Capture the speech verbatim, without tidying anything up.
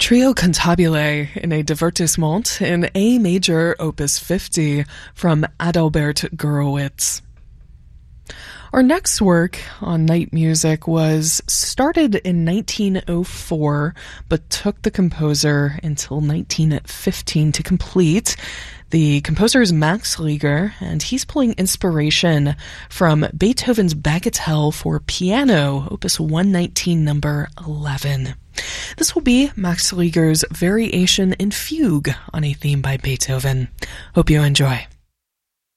Trio Cantabile in a divertissement in A major opus fifty from Adalbert Gurewitz. Our next work on night music was started in nineteen oh four, but took the composer until nineteen fifteen to complete. The composer is Max Reger, and he's pulling inspiration from Beethoven's Bagatelle for piano, opus one nineteen, number eleven. This will be Max Reger's variation in fugue on a theme by Beethoven. Hope you enjoy.